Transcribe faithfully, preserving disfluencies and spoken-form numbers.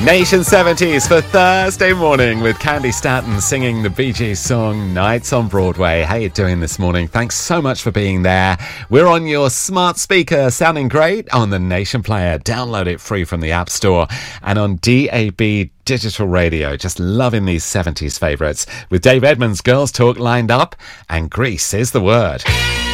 Nation seventies for Thursday morning with Candy Stanton singing the Bee Gees song Nights on Broadway. How you doing this morning? Thanks so much for being there. We're on your smart speaker, sounding great on the Nation Player. Download it free from the App Store and on D A B Digital Radio. Just loving these seventies favourites with Dave Edmunds' Girls Talk lined up, and Grease is the word.